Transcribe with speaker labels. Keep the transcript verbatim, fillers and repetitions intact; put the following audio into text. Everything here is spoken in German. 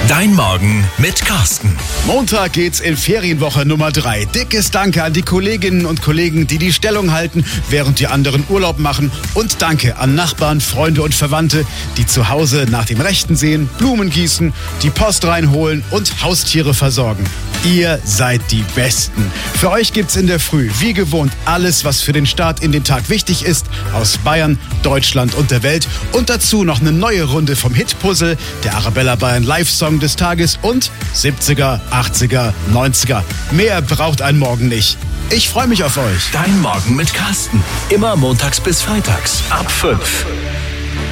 Speaker 1: Dein Morgen mit Carsten.
Speaker 2: Montag geht's in Ferienwoche Nummer drei. Dickes Danke an die Kolleginnen und Kollegen, die die Stellung halten, während die anderen Urlaub machen. Und Danke an Nachbarn, Freunde und Verwandte, die zu Hause nach dem Rechten sehen, Blumen gießen, die Post reinholen und Haustiere versorgen. Ihr seid die Besten. Für euch gibt's in der Früh, wie gewohnt, alles, was für den Start in den Tag wichtig ist, aus Bayern, Deutschland und der Welt. Und dazu noch eine neue Runde vom Hit-Puzzle, der Arabella Bayern Live-Song des Tages und siebziger, achtziger, neunziger. Mehr braucht ein Morgen nicht. Ich freue mich auf euch.
Speaker 1: Dein Morgen mit Carsten. Immer montags bis freitags ab fünf.